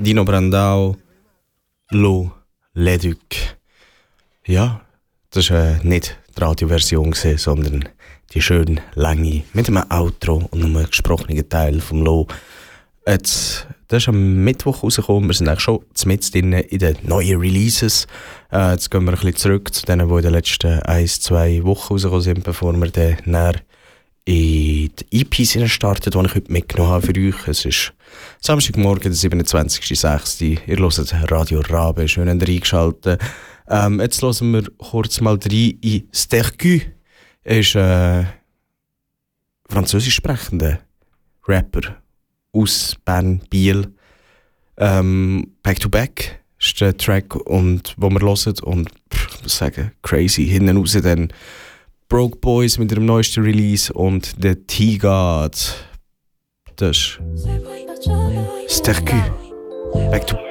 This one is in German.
Dino Brandao, Lo, Leduc. Ja, das war nicht die Radioversion, sondern die schön lange mit einem Outro und einem gesprochenen Teil vom Lo. Das ist am Mittwoch rausgekommen. Wir sind eigentlich schon mit in den neuen Releases. Jetzt gehen wir ein bisschen zurück zu denen, die in den letzten 1-2 Wochen rausgekommen sind, bevor wir dann näher in die EPs starten, die ich heute mitgenommen habe für euch. Es ist Samstagmorgen, der 27.06. Ihr hört Radio Rabe, schön eingeschaltet. Jetzt hören wir kurz mal rein in Stercu. Er ist französisch sprechender Rapper aus Bern, Biel. Back to Back ist der Track, und wo wir hören. Und ich muss sagen, crazy. Hinten raus dann Broke Boys mit ihrem neuesten Release und der T-God. Das ist Stercu. Back to Back.